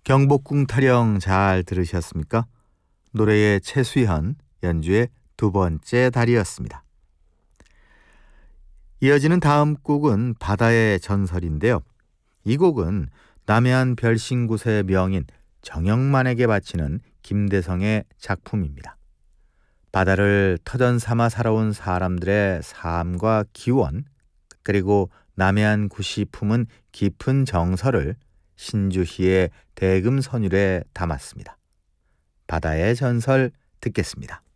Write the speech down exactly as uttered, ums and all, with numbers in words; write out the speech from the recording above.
경복궁 타령 잘 들으셨습니까? 노래의 최수현, 연주의 두 번째 달이었습니다. 이어지는 다음 곡은 바다의 전설인데요. 이 곡은 남해안 별신굿의 명인 정영만에게 바치는 김대성의 작품입니다. 바다를 터전 삼아 살아온 사람들의 삶과 기원, 그리고 남해안 굿이 품은 깊은 정서를 신주희의 대금선율에 담았습니다. 바다의 전설 듣겠습니다.